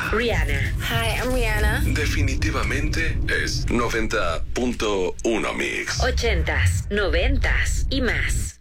Rihanna. Hi, I'm Rihanna. Definitivamente es 90.1 Mix. 80s, 90s y más.